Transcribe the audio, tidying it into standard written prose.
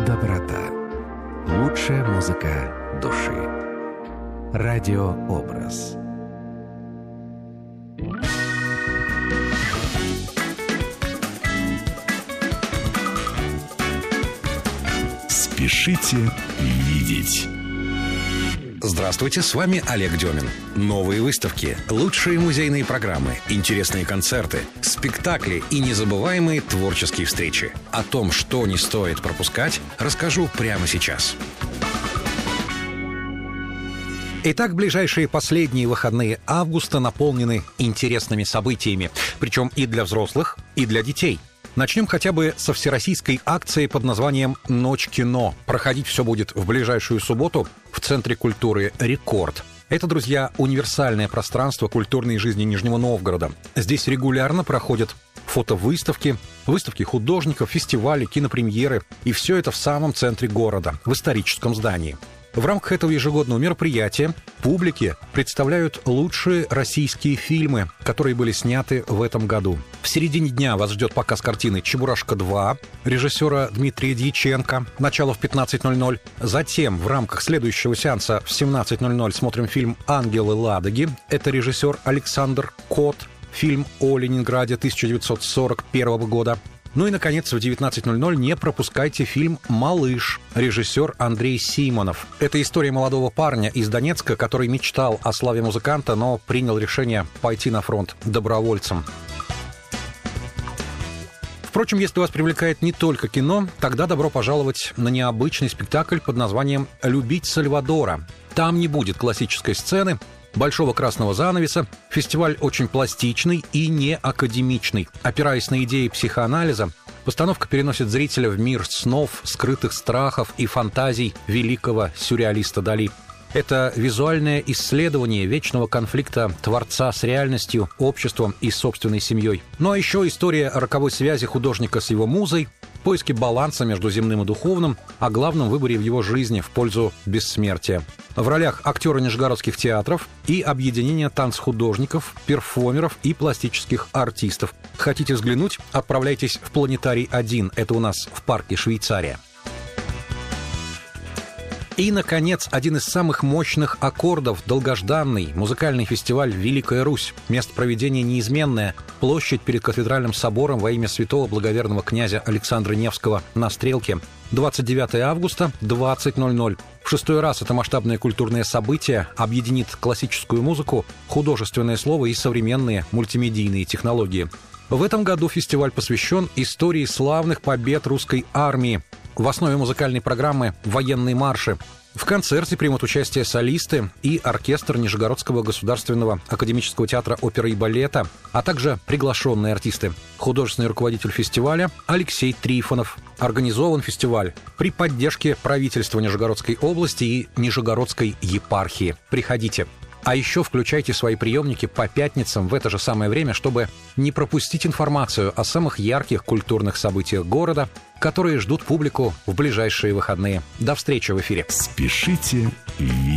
доброта. Лучшая музыка души. Радиообраз. Спешите видеть. Здравствуйте, с вами Олег Демин. Новые выставки, лучшие музейные программы, интересные концерты, спектакли и незабываемые творческие встречи. О том, что не стоит пропускать, расскажу прямо сейчас. Итак, ближайшие последние выходные августа наполнены интересными событиями, причем и для взрослых, и для детей. Начнем хотя бы со всероссийской акции под названием «Ночь кино». Проходить все будет в ближайшую субботу в Центре культуры «Рекорд». Это, друзья, универсальное пространство культурной жизни Нижнего Новгорода. Здесь регулярно проходят фотовыставки, выставки художников, фестивали, кинопремьеры. И все это в самом центре города, в историческом здании. В рамках этого ежегодного мероприятия публике представляют лучшие российские фильмы, которые были сняты в этом году. В середине дня вас ждет показ картины «Чебурашка-2» режиссера Дмитрия Дьяченко, начало в 15:00. Затем в рамках следующего сеанса в 17:00 смотрим фильм «Ангелы Ладоги». Это режиссер Александр Кот, фильм о Ленинграде 1941 года. Ну и, наконец, в 19:00 не пропускайте фильм «Малыш», режиссер Андрей Симонов. Это история молодого парня из Донецка, который мечтал о славе музыканта, но принял решение пойти на фронт добровольцем. Впрочем, если вас привлекает не только кино, тогда добро пожаловать на необычный спектакль под названием «Любить Сальвадора». Там не будет классической сцены, большого красного занавеса. Фестиваль очень пластичный и не академичный. Опираясь на идеи психоанализа, постановка переносит зрителя в мир снов, скрытых страхов и фантазий великого сюрреалиста Дали. Это визуальное исследование вечного конфликта творца с реальностью, обществом и собственной семьей. Ну а еще история роковой связи художника с его музой, поиски баланса между земным и духовным, о главном выборе в его жизни в пользу бессмертия. В ролях актеры нижегородских театров и объединения танцхудожников, перформеров и пластических артистов. Хотите взглянуть? Отправляйтесь в Планетарий 1, это у нас в парке Швейцария. И, наконец, один из самых мощных аккордов, долгожданный музыкальный фестиваль «Великая Русь». Место проведения неизменное. Площадь перед кафедральным собором во имя святого благоверного князя Александра Невского на Стрелке. 29 августа, 20:00. В 6-й раз это масштабное культурное событие объединит классическую музыку, художественное слово и современные мультимедийные технологии. В этом году фестиваль посвящен истории славных побед русской армии. В основе музыкальной программы «Военные марши». В концерте примут участие солисты и оркестр Нижегородского государственного академического театра оперы и балета, а также приглашенные артисты. Художественный руководитель фестиваля Алексей Трифонов. Организован фестиваль при поддержке правительства Нижегородской области и Нижегородской епархии. Приходите. А еще включайте свои приемники по пятницам в это же самое время, чтобы не пропустить информацию о самых ярких культурных событиях города, которые ждут публику в ближайшие выходные. До встречи в эфире. Спешите видеть.